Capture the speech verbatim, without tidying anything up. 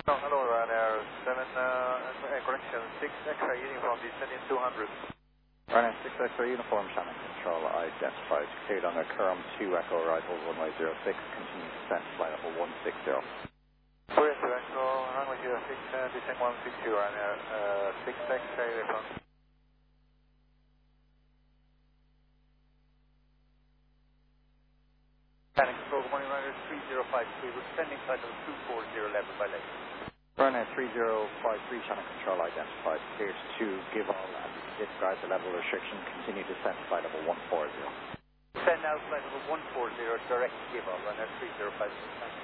No, hello, Ryanair seven, uh, correction, six X-ray uniform, descending two hundred. Ryanair six X-ray uniform, Shannon Control identified. Cleared on the Curram two Echo arrival runway zero six, continue descent flight level one six zero. four two Echo, runway zero six, uh, descent one six zero, Ryanair uh, six X-ray uniform. Shannon Control, good morning, Ryanair three zero five three, we're descending flight level two four zero, level by level. Ryanair three zero five three, Shannon Control identified. Cleared to give all and disregard the level restriction, continue descent flight level one four zero. Descend now flight level one four zero, direct to give all, Ryanair three zero five three.